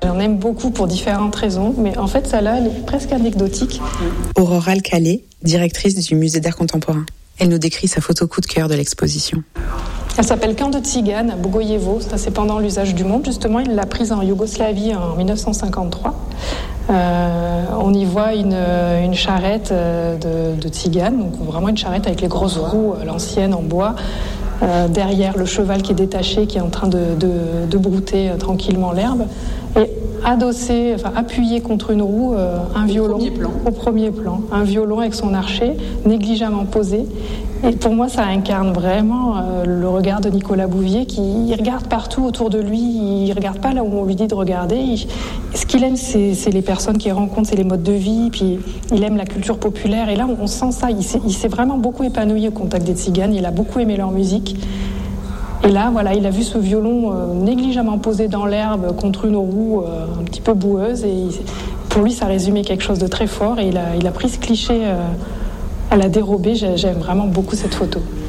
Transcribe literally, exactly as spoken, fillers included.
J'en aime beaucoup pour différentes raisons, mais en fait, celle-là, elle est presque anecdotique. Aurore Alcalé, directrice du Musée d'art contemporain. Elle nous décrit sa photo coup de cœur de l'exposition. Elle s'appelle Camp de Tsigane à Bogojevo. Ça, c'est pendant l'usage du monde. Justement, il l'a prise en Yougoslavie en dix-neuf cent cinquante-trois. Euh, on y voit une, une charrette de, de Tsigane, donc vraiment une charrette avec les grosses roues, l'ancienne en bois. Euh, derrière, le cheval qui est détaché, qui est en train de, de, de brouter euh, tranquillement l'herbe. Et adossé, enfin appuyé contre une roue, euh, un violon. Au premier plan. Au premier plan. Un violon avec son archet, négligemment posé. Et pour moi, ça incarne vraiment euh, le regard de Nicolas Bouvier qui il regarde partout autour de lui. Il ne regarde pas là où on lui dit de regarder. Il, ce qu'il aime, c'est, c'est les personnes qu'il rencontre, c'est les modes de vie. Puis il aime la culture populaire. Et là, on, on sent ça. Il s'est, il s'est vraiment beaucoup épanoui au contact des Tziganes. Il a beaucoup aimé leur musique. Et là, voilà, il a vu ce violon euh, négligemment posé dans l'herbe contre une roue euh, un petit peu boueuse. Et il, pour lui, ça résumait quelque chose de très fort. Et il a, il a pris ce cliché euh, à la dérobée. J'aime vraiment beaucoup cette photo.